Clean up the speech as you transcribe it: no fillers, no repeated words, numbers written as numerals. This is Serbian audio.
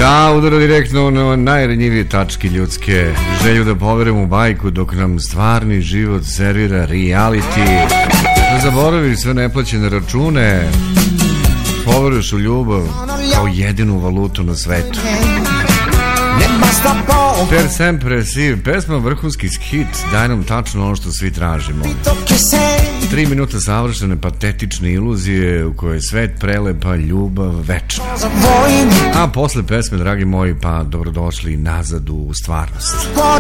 Da, udara direktno na najranjivije tačke ljudske. Želju da poverujemo u bajku dok nam stvarni život servira reality. Da zaboraviš sve neplaćene račune. Poveruješ u ljubav kao jedinu valutu na svetu. Per sempre siv, pesma vrhunski hit, daj nam tačno ono što svi tražimo. 3 minuta savršene patetične iluzije u kojoj je svet prelepa, ljubav večna. A posle pesme, dragi moji, pa dobrodošli nazad u stvarnost.